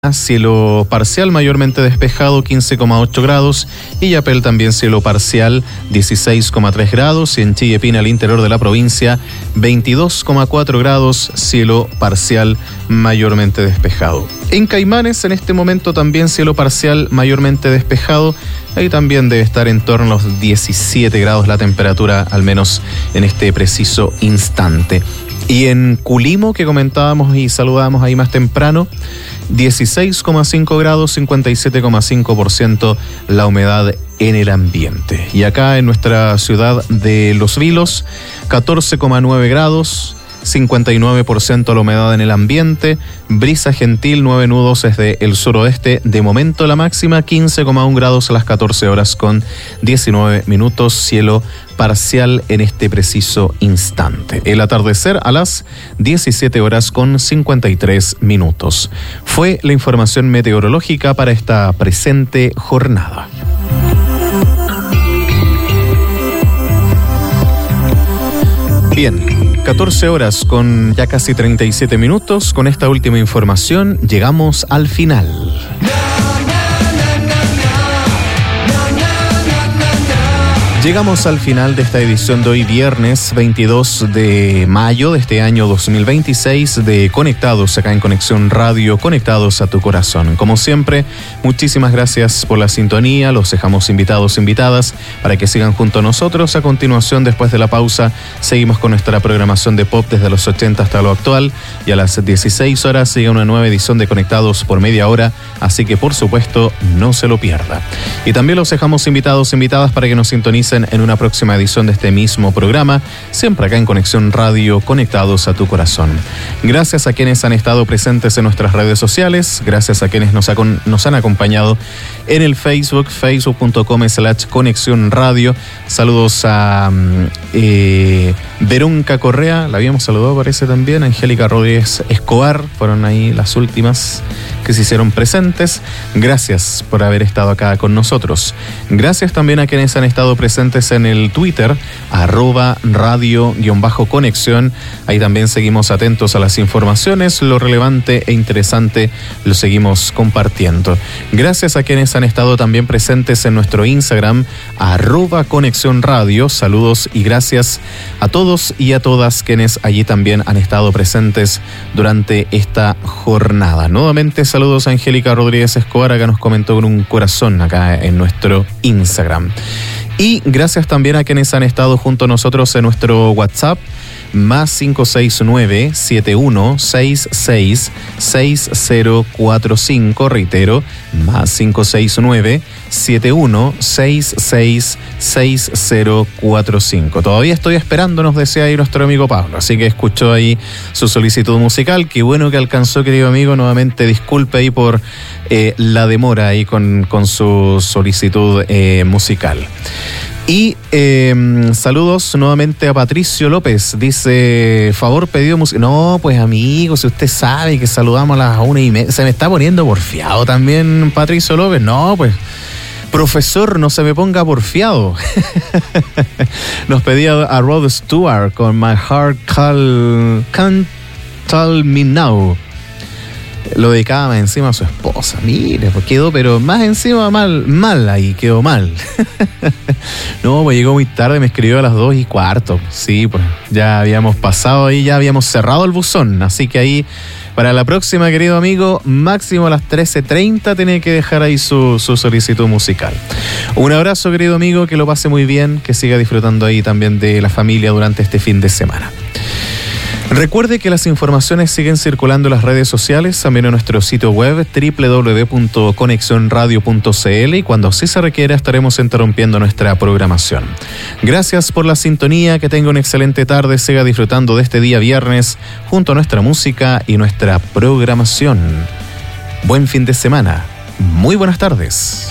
cielo parcial mayormente despejado, 15,8 grados, Illapel también cielo parcial, 16,3 grados, y en Chillepín, al interior de la provincia, 22,4 grados, cielo parcial mayormente despejado. En Caimanes, en este momento también cielo parcial mayormente despejado, ahí también debe estar en torno a los 17 grados la temperatura, al menos en este preciso instante. Y en Culimo, que comentábamos y saludábamos ahí más temprano, 16,5 grados, 57,5% la humedad en el ambiente. Y acá en nuestra ciudad de Los Vilos, 14,9 grados, 59% la humedad en el ambiente, brisa gentil, 9 nudos desde el suroeste. De momento la máxima 15,1 grados a las 14 horas con 19 minutos, cielo parcial en este preciso instante. El atardecer a las 17 horas con 53 minutos. Fue la información meteorológica para esta presente jornada. Bien. 14 horas con ya casi 37 minutos. Con esta última información llegamos al final. Llegamos al final de esta edición de hoy, viernes 22 de mayo de este año 2026 de Conectados, acá en Conexión Radio, conectados a tu corazón. Como siempre, muchísimas gracias por la sintonía, los dejamos invitados, invitadas, para que sigan junto a nosotros. A continuación, después de la pausa, seguimos con nuestra programación de pop desde los 80 hasta lo actual, y a las 16 horas sigue una nueva edición de Conectados por media hora, así que por supuesto, no se lo pierda. Y también los dejamos invitados, invitadas, para que nos sintonicen en una próxima edición de este mismo programa, siempre acá en Conexión Radio, conectados a tu corazón. Gracias a quienes han estado presentes en nuestras redes sociales, gracias a quienes nos han acompañado en el Facebook, facebook.com/Conexión Radio. Saludos a Verónica Correa, la habíamos saludado parece también, Angélica Rodríguez Escobar, fueron ahí las últimas que se hicieron presentes. Gracias por haber estado acá con nosotros. Gracias también a quienes han estado presentes en el Twitter, @radio_conexión. Ahí también seguimos atentos a las informaciones, lo relevante e interesante lo seguimos compartiendo. Gracias a quienes han estado también presentes en nuestro Instagram, @conexión radio. Saludos y gracias a todos y a todas quienes allí también han estado presentes durante esta jornada. Nuevamente saludos a Angélica Rodríguez Escobar, acá nos comentó con un corazón acá en nuestro Instagram. Y gracias también a quienes han estado junto a nosotros en nuestro WhatsApp, +569 7166 6045, reitero, +569 7166 6045. Todavía estoy esperando, nos decía ahí nuestro amigo Pablo, así que escuchó ahí su solicitud musical. Qué bueno que alcanzó, querido amigo. Nuevamente disculpe ahí por la demora ahí con su solicitud musical. Y saludos nuevamente a Patricio López. Dice, favor pedido música. No, pues amigo, si usted sabe que saludamos a las 1:30. Se me está poniendo porfiado también Patricio López. No, pues, profesor, no se me ponga porfiado. Nos pedía a Rod Stewart con My Heart Can't Tell Me Now. Lo dedicaba más encima a su esposa. Mire, pues quedó, pero más encima mal ahí, quedó mal. No, pues llegó muy tarde, me escribió a las 2:15. Sí, pues ya habíamos pasado ahí, ya habíamos cerrado el buzón. Así que ahí, para la próxima, querido amigo, máximo a las 13:30 tiene que dejar ahí su solicitud musical. Un abrazo, querido amigo, que lo pase muy bien, que siga disfrutando ahí también de la familia durante este fin de semana. Recuerde que las informaciones siguen circulando en las redes sociales, también en nuestro sitio web www.conexionradio.cl, y cuando así se requiera estaremos interrumpiendo nuestra programación. Gracias por la sintonía, que tenga una excelente tarde, siga disfrutando de este día viernes junto a nuestra música y nuestra programación. Buen fin de semana, muy buenas tardes.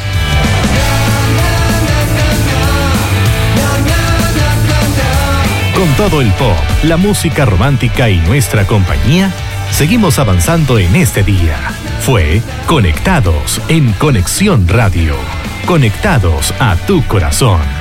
Con todo el pop, la música romántica y nuestra compañía, seguimos avanzando en este día. Fue Conectados en Conexión Radio. Conectados a tu corazón.